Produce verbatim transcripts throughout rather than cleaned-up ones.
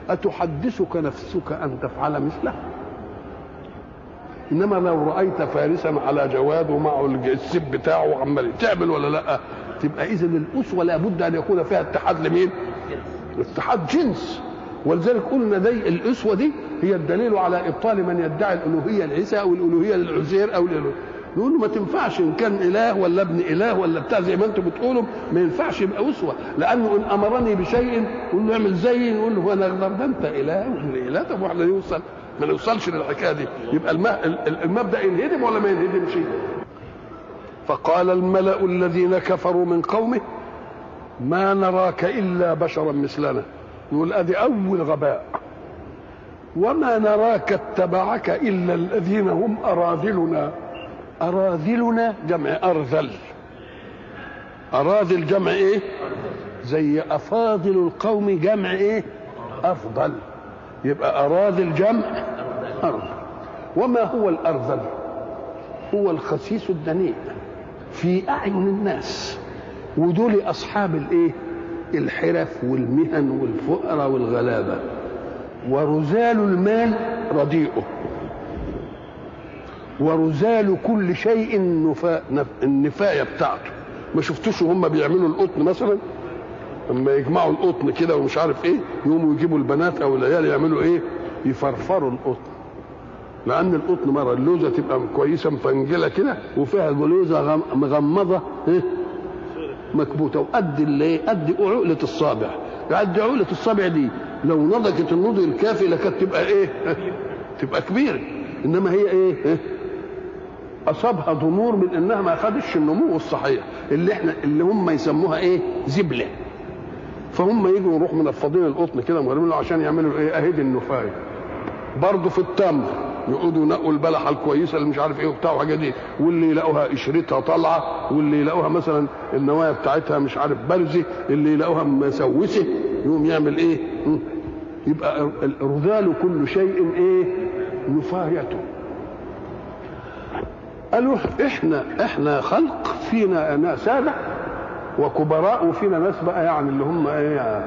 أتحدثك نفسك أن تفعل مثله؟ إنما لو رأيت فارسا على جواد ومعه السيف بتاعه وعمال تعمل ولا لا، تبقى إذن الأسوة لابد أن يكون فيها اتحاد لمين؟ اتحاد جنس. ولذلك قلنا دي الأسوة دي هي الدليل على إبطال من يدعي الألوهية لعيسى أو الألوهية للعزير أو الألوهية. نقول له ما تنفعش إن كان إله ولا ابن إله ولا بتاع زي ما أنتم بتقولوا، ما ينفعش يبقى أسوة، لأنه إن أمرني بشيء قول له اعمل زيي، نقول له أنا أقدر، ده أنت إله وابن إله، طب واحنا نوصل ما نوصلش للحكاية دي. يبقى المبدأ ينهدم ولا ما ينهدمش؟ فقال الملأ الذين كفروا من قومه ما نراك إلا بشرا مثلنا. يقول أدي أول غباء. وما نراك اتبعك إلا الذين هم أراذلنا. أراذلنا جمع أرذل. أراذل جمع إيه؟ زي أفاضل القوم جمع إيه؟ أفضل. يبقى أراذل جمع أرذل. وما هو الأرذل؟ هو الخسيس الدنيء في أعين الناس، ودول أصحاب الإيه؟ الحرف والمهن والفقر والغلابة. ورزال المال رديئه، ورزال كل شيء النفا... النفاية بتاعته. ما شفتوش هم بيعملوا القطن مثلا؟ لما يجمعوا القطن كده ومش عارف ايه، يقوموا يجيبوا البنات او العيال يعملوا ايه؟ يفرفروا القطن. لان القطن مره اللوزه تبقى كويسه مفنجله كده وفيها جلوزه مغمضه ايه؟ مكبوته، وقد اللي قد عقله الصابع. قد عقله الصابع دي لو نضجت النضج الكافي لكانت تبقى ايه؟ تبقى كبيره. انما هي ايه؟ اصابها ضمور من انها ما اخذتش النمو الصحيح اللي احنا اللي هم يسموها ايه؟ زبله. فهم يجوا يروحوا منفضين القطن كده مغرمين له عشان يعملوا ايه؟ اهدي النفايه. برضه في التمر يقعدوا ينقوا البلحه الكويسه اللي مش عارف ايه وبتاع وحاجه دي، واللي يلاقوها قشرتها طالعه، واللي يلاقوها مثلا النوايا بتاعتها مش عارف برزه، اللي يلاقوها مسوسه يقوم يعمل ايه؟ يبقى رذال كل شيء ايه؟ نفايته. قالوا احنا احنا خلق، فينا ناس ساده وكبراء وفينا ناس بقى يعني اللي هم ايه؟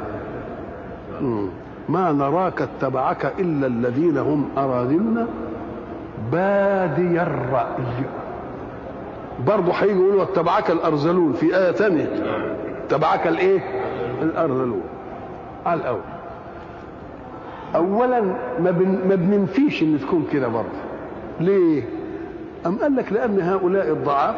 ما نراك اتبعك الا الذين هم اراذلنا بادي الراي. برضه هيجوا يقولوا اتبعك الارذلون في ايه ثانيه. اتبعك الايه؟ الارذلون. على الاول اولا ما, بن ما بننفيش ان تكون كده برضه. ليه؟ ام قال لك لان هؤلاء الضعاف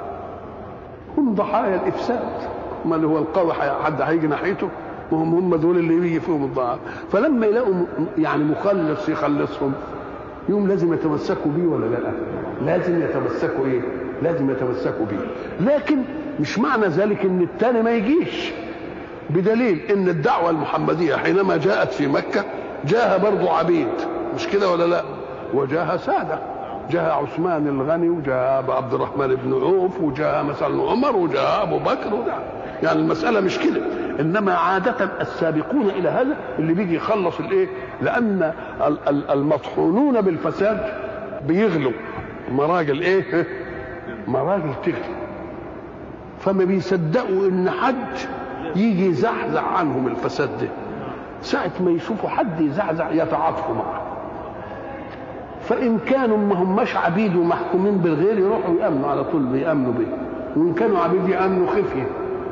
هم ضحايا الافساد. ما اللي هو القوي حد هيجي ناحيته، وهم هم دول اللي بيجي فيهم الضعاف. فلما يلاقوا يعني مخلص يخلصهم يوم لازم يتمسكوا بيه ولا لا؟ لازم يتمسكوا ايه؟ لازم يتمسكوا بيه. لكن مش معنى ذلك ان الثاني ما يجيش، بدليل ان الدعوه المحمديه حينما جاءت في مكه جاءها برضو عبيد، مش كده ولا لا؟ وجاءها ساده، جاء عثمان الغني وجاء ابو عبد الرحمن بن عوف وجاء مثلا عمر وجاء ابو بكر وجاء. يعني المساله مش كده، انما عاده السابقون الى هذا اللي بيجي يخلص الايه؟ لان المطحونون بالفساد بيغلوا مراجل ايه؟ مراجل تغلي، فما بيصدقوا ان حد يجي يزحزح عنهم الفساد ده. ساعه ما يشوفوا حد يزحزح يتعاطفوا معه. فان كانوا ما هماش عبيد ومحكومين بالغير يروحوا يامنوا على طول، بيامنوا به. وان كانوا عبيد يامنوا خفيه.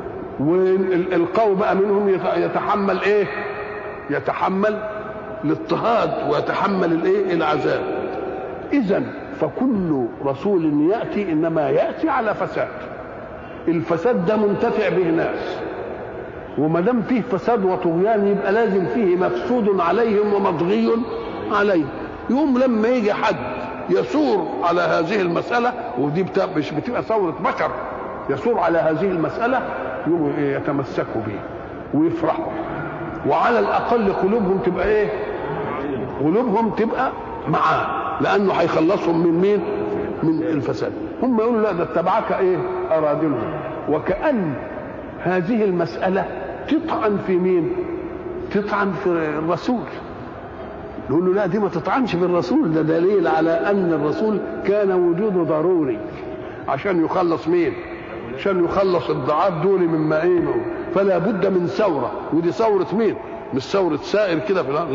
والقوي بقى منهم يتحمل ايه؟ يتحمل الاضطهاد ويتحمل الايه؟ العذاب. اذا فكل رسول ياتي انما ياتي على فساد. الفساد ده منتفع به ناس، وما دام فيه فساد وطغيان يبقى لازم فيه مفسود عليهم ومطغي عليهم. يوم لما يجي حد يثور على هذه المساله، ودي مش بتبقى ثوره بشر، يثور على هذه المساله يوم يتمسكوا به ويفرحوا، وعلى الاقل قلوبهم تبقى ايه؟ قلوبهم تبقى معاه، لانه هيخلصهم من مين؟ من الفساد. هم يقولوا لا ده اتبعك ايه؟ اراذلهم. وكأن هذه المساله تطعن في مين؟ تطعن في الرسول. نقول له لا دي ما تطعنش في الرسول، ده دليل على ان الرسول كان وجوده ضروري عشان يخلص مين؟ عشان يخلص الضعاف دول من معينه. فلا بد من ثوره، ودي ثوره مين؟ مش ثوره سائر كده في الارض.